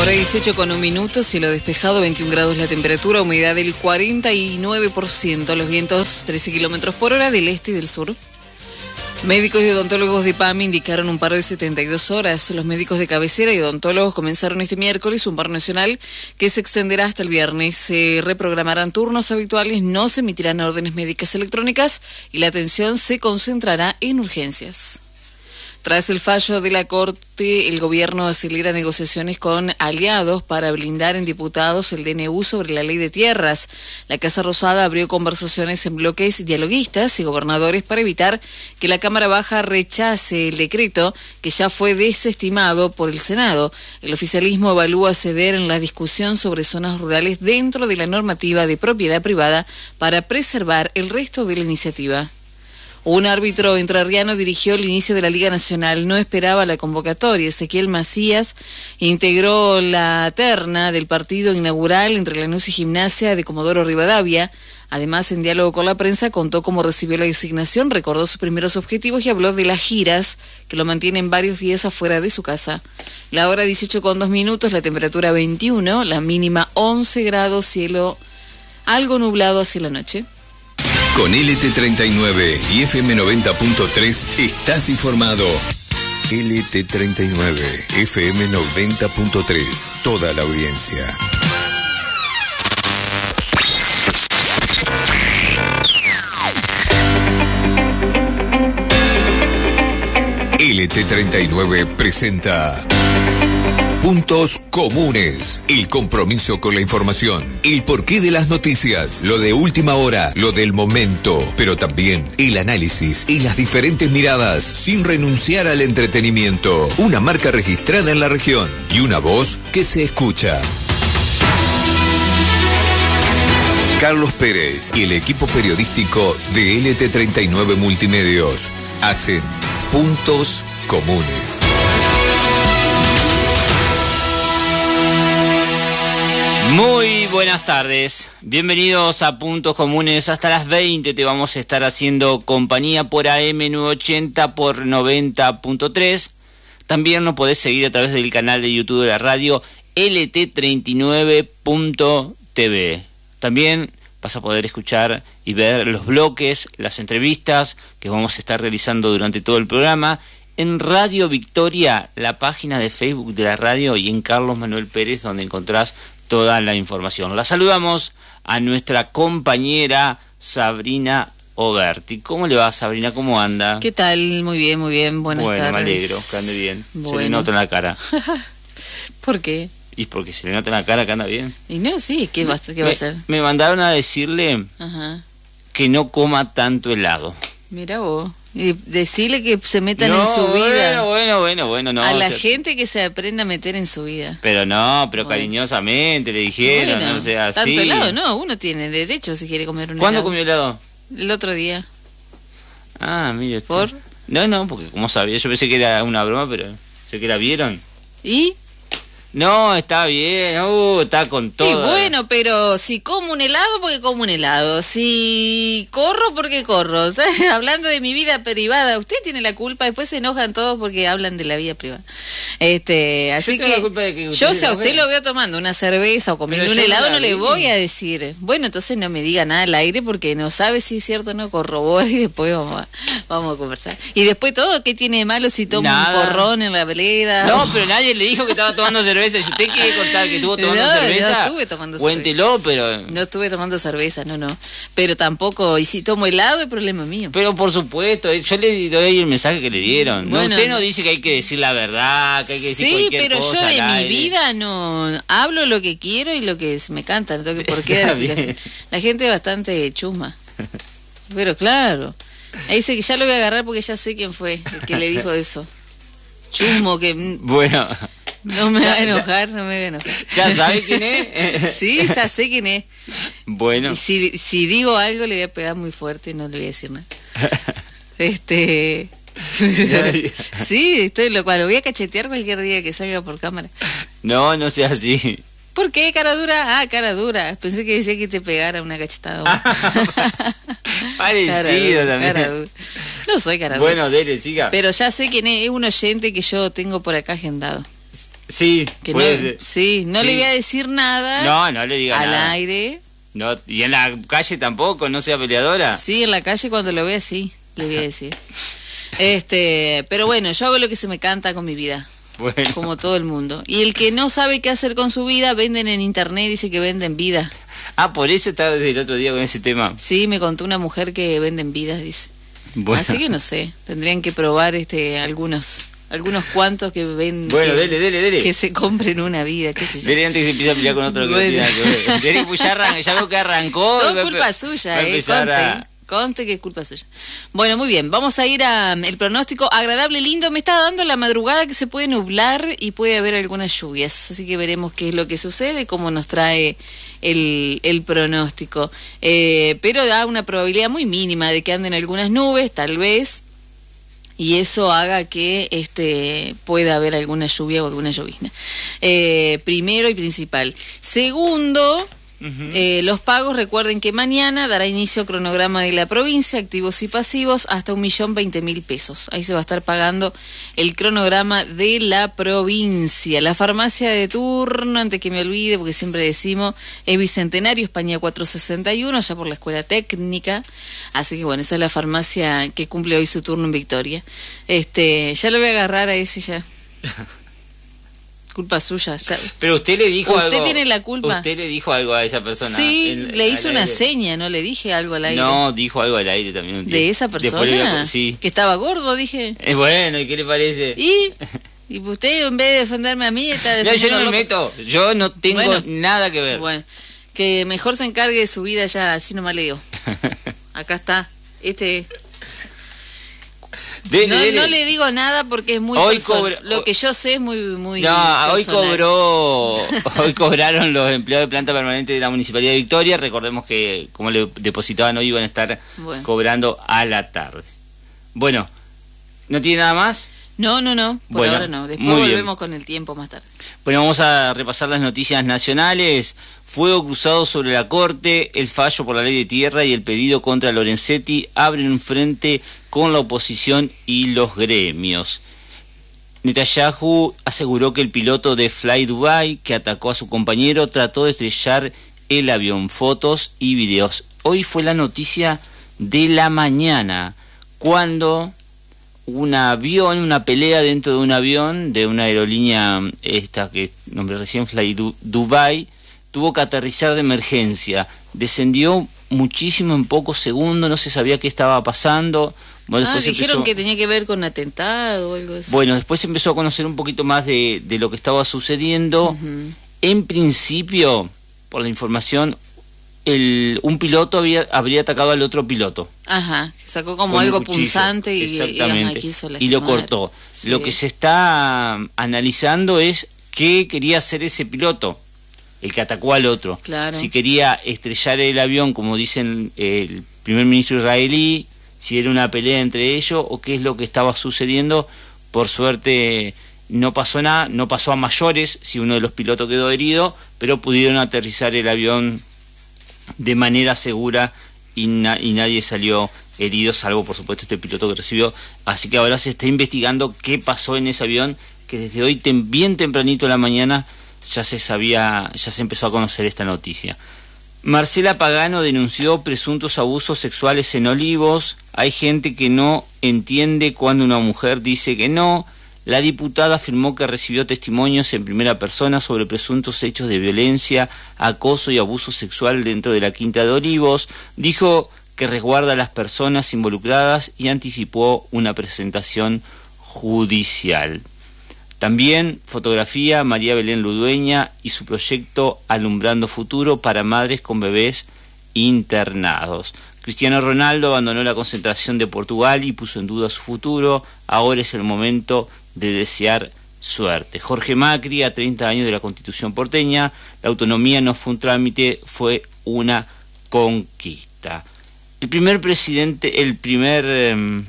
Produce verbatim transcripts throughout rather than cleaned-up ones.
Hora dieciocho con un minuto, cielo despejado, veintiún grados la temperatura, humedad del cuarenta y nueve por ciento, los vientos trece kilómetros por hora del este y del sur. Médicos y odontólogos de P A M I indicaron un paro de setenta y dos horas. Los médicos de cabecera y odontólogos comenzaron este miércoles un paro nacional que se extenderá hasta el viernes. Se reprogramarán turnos habituales, no se emitirán órdenes médicas electrónicas y la atención se concentrará en urgencias. Tras el fallo de la Corte, el gobierno acelera negociaciones con aliados para blindar en diputados el D N U sobre la ley de tierras. La Casa Rosada abrió conversaciones en bloques dialoguistas y gobernadores para evitar que la Cámara Baja rechace el decreto que ya fue desestimado por el Senado. El oficialismo evalúa ceder en la discusión sobre zonas rurales dentro de la normativa de propiedad privada para preservar el resto de la iniciativa. Un árbitro entrerriano dirigió el inicio de la Liga Nacional, no esperaba la convocatoria. Ezequiel Macías integró la terna del partido inaugural entre Lanús y Gimnasia de Comodoro Rivadavia. Además, en diálogo con la prensa, contó cómo recibió la designación, recordó sus primeros objetivos y habló de las giras que lo mantienen varios días afuera de su casa. La hora dieciocho con dos minutos, la temperatura veintiuno, la mínima once grados, cielo algo nublado hacia la noche. Con L T treinta y nueve y F M noventa punto tres estás informado. L T treinta y nueve, F M noventa punto tres, toda la audiencia. L T treinta y nueve presenta Puntos Comunes, el compromiso con la información, el porqué de las noticias, lo de última hora, lo del momento, pero también el análisis y las diferentes miradas, sin renunciar al entretenimiento. Una marca registrada en la región y una voz que se escucha. Carlos Pérez y el equipo periodístico de L T treinta y nueve Multimedios hacen Puntos Comunes. Muy buenas tardes, bienvenidos a Puntos Comunes. Hasta las veinte te vamos a estar haciendo compañía por A M novecientos ochenta, por noventa punto tres. También nos podés seguir a través del canal de YouTube de la radio L T treinta y nueve punto T V. También vas a poder escuchar y ver los bloques, las entrevistas que vamos a estar realizando durante todo el programa en Radio Victoria, la página de Facebook de la radio, y en Carlos Manuel Pérez, donde encontrás toda la información. La saludamos a nuestra compañera Sabrina Oberti. ¿Cómo le va, Sabrina? ¿Cómo anda? ¿Qué tal? Muy bien, muy bien. Buenas bueno, tardes. Bueno, me alegro que ande bien. Bueno. Se le nota en la cara. ¿Por qué? Y porque se le nota en la cara que anda bien. Y no, sí, ¿qué va, qué me, va a hacer? Me mandaron a decirle Ajá. que no coma tanto helado. Mira vos. Y decirle que se metan no, en su vida. Bueno, bueno, bueno, bueno, no. A la o sea, gente que se aprenda a meter en su vida. Pero no, pero bueno. cariñosamente le dijeron, bueno, no sea así. Tanto helado, no, uno tiene derecho si quiere comer un ¿Cuándo helado. comió helado? El otro día. Ah, mire usted. ¿Por? No, no, porque como sabía, yo pensé que era una broma, pero sé que la vieron. ¿Y? No, está bien, uh, está con todo. Y bueno, pero si como un helado, porque como un helado. Si corro, porque corro. O sea, hablando de mi vida privada, usted tiene la culpa. Después se enojan todos porque hablan de la vida privada. Este, así yo que, la culpa de que yo si a usted lo veo tomando una cerveza o comiendo un helado, no, no le voy a decir. Bueno, entonces no me diga nada al aire porque no sabe si es cierto o no, corrobora y después vamos a, vamos a conversar. Y después todo, ¿qué tiene de malo si toma nada. Un porrón en la velera? No, pero nadie le dijo que estaba tomando cerveza. Si usted quiere contar que estuvo tomando no, cerveza, no estuve tomando cuéntelo, cerveza. pero... No estuve tomando cerveza, no, no. Pero tampoco, y si tomo helado, es problema mío. Pero por supuesto, yo le doy el mensaje que le dieron. Bueno, no, usted no dice que hay que decir la verdad, que hay que decir sí, cualquier pero cosa. Yo de mi aire. vida no hablo lo que quiero y lo que me canta, no tengo que por qué dar explicación. La gente es bastante chusma. Pero claro, ahí dice que ya lo voy a agarrar porque ya sé quién fue el que le dijo eso. Chusmo que... Bueno... No me va a enojar, no me va a enojar. ¿Ya sabe quién es? Sí, ya sé quién es. Bueno. Y si, si digo algo le voy a pegar muy fuerte y no le voy a decir nada. Este... Sí, estoy lo cual lo voy a cachetear cualquier día que salga por cámara. No, no sea así. ¿Por qué, cara dura? Ah, cara dura. Pensé que decía que te pegara una cachetada. Parecido cara dura, también. Cara dura. No soy cara dura. Bueno, dele, siga. Pero ya sé quién es. Es un oyente que yo tengo por acá agendado. Sí, que puede no, ser. Sí, no Sí. le voy a decir nada. No, no le diga al nada. aire. No, y en la calle tampoco, no sea peleadora. Sí, en la calle cuando lo vea, sí, le voy a decir. Este, pero bueno, yo hago lo que se me canta con mi vida. Bueno. Como todo el mundo. Y el que no sabe qué hacer con su vida, venden en internet, dice que venden vida. Ah, por eso estaba desde el otro día con ese tema. Sí, me contó una mujer que venden vidas, dice. Bueno. Así que no sé, tendrían que probar este algunos algunos cuantos que ven Bueno, que, dele, dele, dele. que se compren una vida, qué sé yo. Dele antes que se empiece a pelear con otro que Bueno. no tiene nada que ver. Dele, pues ya, arran- ya veo que arrancó. Todo va a culpa empe- suya, va a eh, empezar conte, a- conte que es culpa suya. Bueno, muy bien, vamos a ir a um, el pronóstico agradable, lindo. Me está dando la madrugada que se puede nublar y puede haber algunas lluvias, así que veremos qué es lo que sucede, cómo nos trae el, el pronóstico. Eh, pero da una probabilidad muy mínima de que anden algunas nubes, tal vez, y eso haga que este pueda haber alguna lluvia o alguna llovizna. Eh, primero y principal. Segundo, Ujú. eh, los pagos, recuerden que mañana dará inicio cronograma de la provincia, activos y pasivos, hasta un millón veinte mil pesos. Ahí se va a estar pagando el cronograma de la provincia. La farmacia de turno, antes que me olvide, porque siempre decimos, es Bicentenario, España cuatrocientos sesenta y uno, allá por la Escuela Técnica. Así que bueno, esa es la farmacia que cumple hoy su turno en Victoria. Este, ya lo voy a agarrar a ese ya. Culpa suya. Ya. Pero usted le dijo Usted algo. tiene la culpa. Usted le dijo algo a esa persona. Sí, en- le al hizo una aire. seña, no le dije algo al aire. No, dijo algo al aire también un ¿De tiempo. esa Después le voy persona? a- Sí. Que estaba gordo, dije. Es bueno, ¿y qué le parece? ¿Y? Y usted, en vez de defenderme a mí, está No, yo defendiendo no me al loco. meto. Yo no tengo Bueno. nada que ver. Bueno, que mejor se encargue de su vida ya, así nomás le digo. Acá está. Este. Dele, no, dele. no le digo nada porque es muy Hoy personal. cobra- Lo que yo sé es muy, muy No, hoy personal. cobró, hoy cobraron los empleados de planta permanente de la Municipalidad de Victoria. Recordemos que como le depositaban hoy iban a estar Bueno. cobrando a la tarde. Bueno, ¿no tiene nada más? No, no, no, por Bueno, ahora no. Después muy bien. volvemos con el tiempo más tarde. Bueno, vamos a repasar las noticias nacionales. Fuego cruzado sobre la Corte, el fallo por la ley de tierra y el pedido contra Lorenzetti abren un frente con la oposición y los gremios. Netanyahu aseguró que el piloto de Fly Dubai, que atacó a su compañero, trató de estrellar el avión. Fotos y videos. Hoy fue la noticia de la mañana, cuando un avión, una pelea dentro de un avión de una aerolínea, esta que nombré recién, Fly Du- Dubai, tuvo que aterrizar de emergencia. Descendió muchísimo en pocos segundos, no se sabía qué estaba pasando. Bueno, Ah, después dijeron empezó- que tenía que ver con atentado o algo así. Bueno, después se empezó a conocer un poquito más de, de lo que estaba sucediendo. Ujú. En principio, por la información, el, un piloto había, habría atacado al otro piloto. Ajá, sacó como con un algo cuchillo. punzante y, y, ajá, Exactamente. quiso Y lo lastimar. cortó. Sí. Lo que se está analizando es qué quería hacer ese piloto, el que atacó al otro. Claro. Si quería estrellar el avión, como dicen el primer ministro israelí, si era una pelea entre ellos o qué es lo que estaba sucediendo. Por suerte no pasó nada, no pasó a mayores si uno de los pilotos quedó herido, pero pudieron aterrizar el avión de manera segura y, na- y nadie salió herido, salvo por supuesto este piloto que recibió. Así que ahora se está investigando qué pasó en ese avión, que desde hoy tem- bien tempranito de la mañana ya se sabía, ya se empezó a conocer esta noticia. Marcela Pagano denunció presuntos abusos sexuales en Olivos. Hay gente que no entiende cuando una mujer dice que no. La diputada afirmó que recibió testimonios en primera persona sobre presuntos hechos de violencia, acoso y abuso sexual dentro de la Quinta de Olivos. Dijo que resguarda a las personas involucradas y anticipó una presentación judicial. También fotografía María Belén Ludueña y su proyecto Alumbrando Futuro para madres con bebés internados. Cristiano Ronaldo abandonó la concentración de Portugal y puso en duda su futuro. Ahora es el momento de desear suerte. Jorge Macri, a treinta años de la Constitución porteña, la autonomía no fue un trámite, fue una conquista. El primer presidente, el primer... Eh,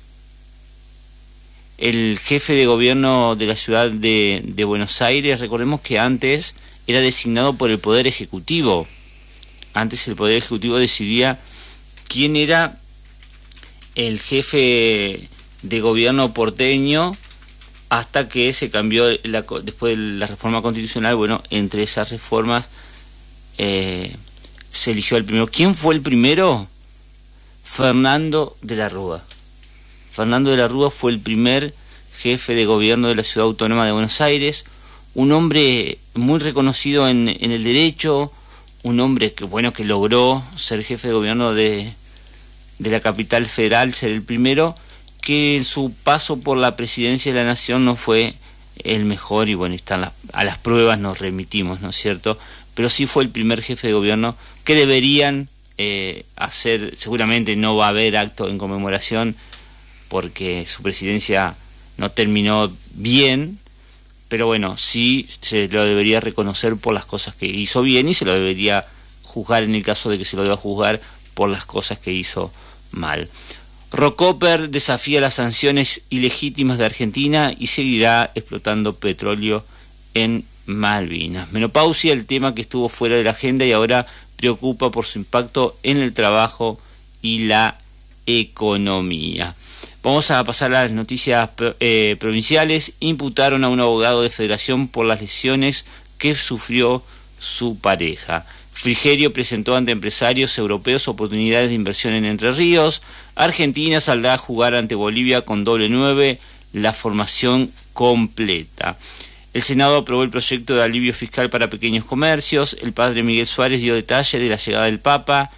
el jefe de gobierno de la ciudad de, de Buenos Aires, recordemos que antes era designado por el Poder Ejecutivo. Antes el Poder Ejecutivo decidía quién era el jefe de gobierno porteño hasta que se cambió la, después de la reforma constitucional. Bueno, entre esas reformas eh, se eligió el primero. ¿Quién fue el primero? Fernando de la Rúa. Fernando de la Rúa fue el primer jefe de gobierno de la Ciudad Autónoma de Buenos Aires, un hombre muy reconocido en, en el derecho, un hombre que, bueno, que logró ser jefe de gobierno de, de la capital federal, ser el primero, que en su paso por la presidencia de la Nación no fue el mejor, y bueno, están las, a las pruebas nos remitimos, ¿no es cierto? Pero sí fue el primer jefe de gobierno que deberían eh, hacer, seguramente no va a haber acto en conmemoración, porque su presidencia no terminó bien, pero bueno, sí se lo debería reconocer por las cosas que hizo bien, y se lo debería juzgar en el caso de que se lo deba juzgar por las cosas que hizo mal. Rockefeller desafía las sanciones ilegítimas de Argentina y seguirá explotando petróleo en Malvinas. Menopausia, el tema que estuvo fuera de la agenda y ahora preocupa por su impacto en el trabajo y la economía. Vamos a pasar a las noticias eh, provinciales. Imputaron a un abogado de Federación por las lesiones que sufrió su pareja. Frigerio presentó ante empresarios europeos oportunidades de inversión en Entre Ríos. Argentina saldrá a jugar ante Bolivia con doble nueve, la formación completa. El Senado aprobó el proyecto de alivio fiscal para pequeños comercios. El padre Miguel Suárez dio detalles de la llegada del Papa.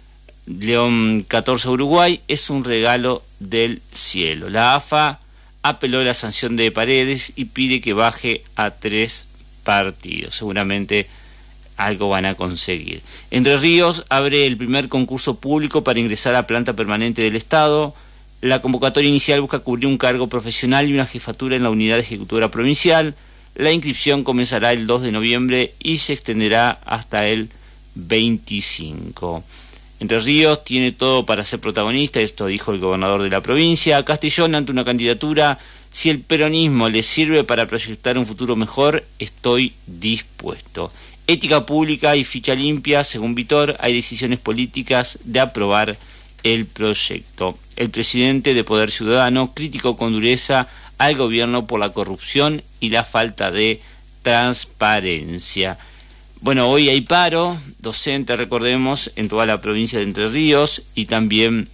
León catorce a Uruguay es un regalo del cielo. La A F A apeló a la sanción de Paredes y pide que baje a tres partidos. Seguramente algo van a conseguir. Entre Ríos abre el primer concurso público para ingresar a planta permanente del Estado. La convocatoria inicial busca cubrir un cargo profesional y una jefatura en la unidad ejecutora provincial. La inscripción comenzará el dos de noviembre y se extenderá hasta el veinticinco. Entre Ríos tiene todo para ser protagonista, esto dijo el gobernador de la provincia. Castellón ante una candidatura: si el peronismo le sirve para proyectar un futuro mejor, estoy dispuesto. Ética pública y ficha limpia, según Vitor, hay decisiones políticas de aprobar el proyecto. El presidente de Poder Ciudadano criticó con dureza al gobierno por la corrupción y la falta de transparencia. Bueno, hoy hay paro docente, recordemos, en toda la provincia de Entre Ríos, y también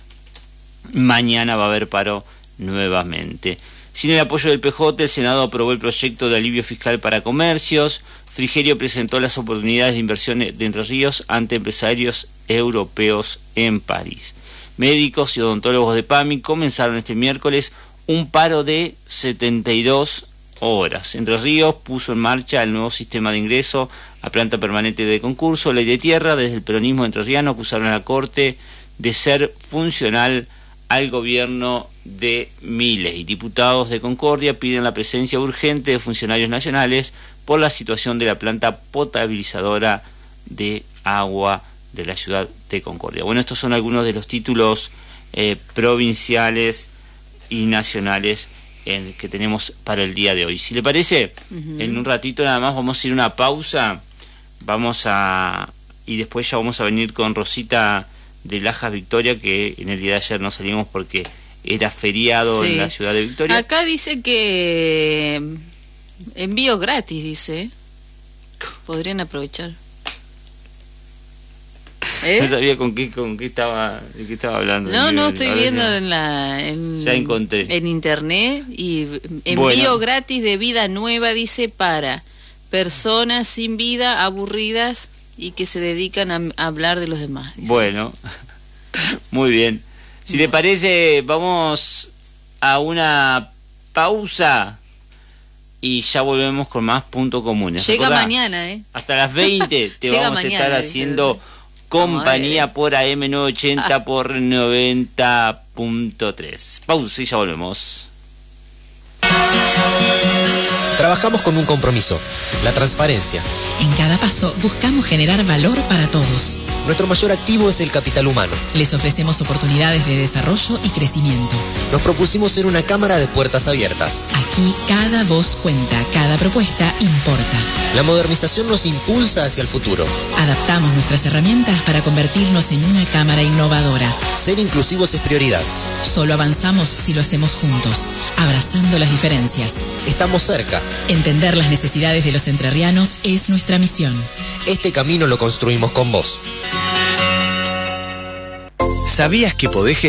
mañana va a haber paro nuevamente. Sin el apoyo del P J, el Senado aprobó el proyecto de alivio fiscal para comercios. Frigerio presentó las oportunidades de inversión de Entre Ríos ante empresarios europeos en París. Médicos y odontólogos de PAMI comenzaron este miércoles un paro de setenta y dos horas. Entre Ríos puso en marcha el nuevo sistema de ingreso a planta permanente de concurso. Ley de Tierra, desde el peronismo entrerriano acusaron a la Corte de ser funcional al gobierno de Milei. Diputados de Concordia piden la presencia urgente de funcionarios nacionales por la situación de la planta potabilizadora de agua de la ciudad de Concordia. Bueno, estos son algunos de los títulos eh, provinciales y nacionales en, que tenemos para el día de hoy. Si le parece, uh-huh. en un ratito nada más vamos a ir a una pausa, vamos a y después ya vamos a venir con Rosita de Lajas Victoria, que en el día de ayer no salimos porque era feriado sí. en la ciudad de Victoria. Acá dice que envío gratis, dice. Podrían aprovechar. ¿Eh? No sabía con qué con qué estaba de qué estaba hablando. No, no, estoy viendo en la en, ya encontré. en internet y envío bueno. gratis de vida nueva, dice, para personas sin vida, aburridas y que se dedican a, a hablar de los demás. Dice. Bueno, muy bien. Si bueno. le parece, vamos a una pausa y ya volvemos con más Puntos Comunes. Llega ¿Recordá? Mañana, ¿eh? Hasta las veinte te vamos mañana, a estar haciendo compañía por A M novecientos ochenta ah. por noventa punto tres. Pausa y ya volvemos. Trabajamos con un compromiso, la transparencia. En cada paso buscamos generar valor para todos. Nuestro mayor activo es el capital humano. Les ofrecemos oportunidades de desarrollo y crecimiento. Nos propusimos ser una cámara de puertas abiertas. Aquí cada voz cuenta, cada propuesta importa. La modernización nos impulsa hacia el futuro. Adaptamos nuestras herramientas para convertirnos en una cámara innovadora. Ser inclusivos es prioridad. Solo avanzamos si lo hacemos juntos, abrazando las diferencias. Estamos cerca. Entender las necesidades de los entrerrianos es nuestra misión. Este camino lo construimos con vos. ¿Sabías que podés